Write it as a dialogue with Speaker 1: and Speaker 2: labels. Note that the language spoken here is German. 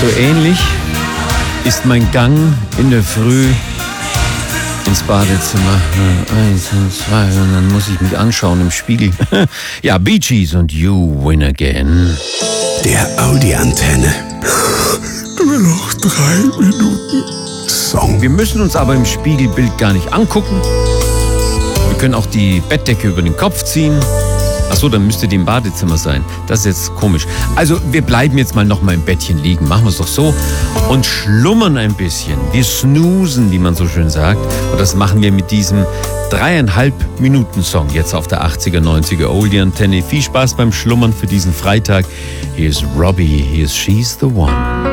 Speaker 1: So ähnlich ist mein Gang in der Früh ins Badezimmer. 1 und 2 und dann muss ich mich anschauen im Spiegel. Ja, Bee Gees und You Win Again.
Speaker 2: Der Audi-Antenne. Nur noch 3 Minuten Song.
Speaker 1: Wir müssen uns aber im Spiegelbild gar nicht angucken. Wir können auch die Bettdecke über den Kopf ziehen. Achso, dann müsste die im Badezimmer sein. Das ist jetzt komisch. Also wir bleiben jetzt mal noch mal im Bettchen liegen. Machen wir es doch so. Und schlummern ein bisschen. Wir snoosen, wie man so schön sagt. Und das machen wir mit diesem 3,5 Minuten Song. Jetzt auf der 80er, 90er Oldie-Antenne. Viel Spaß beim Schlummern für diesen Freitag. Hier ist Robbie. Hier ist She's the One.